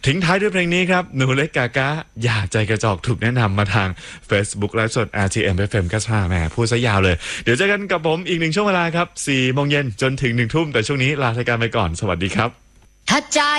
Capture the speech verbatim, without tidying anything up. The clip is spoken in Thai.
ทิ้งท้ายด้วยเพลงนี้ครับหนูเล็กกากาอย่าใจกระจอกถูกแนะนำมาทาง Facebook และสด อาร์ ที เอ็ม เอฟ เอ็ม ก็ช่าแหมพูดซะยาวเลยเดี๋ยวเจอกันกับผมอีกหนึ่งช่วงเวลาครับสี่โมงเย็นจนถึงหนึ่งทุ่มแต่ช่วงนี้ลารายการไปก่อนสวัสดีครับถ้าใจ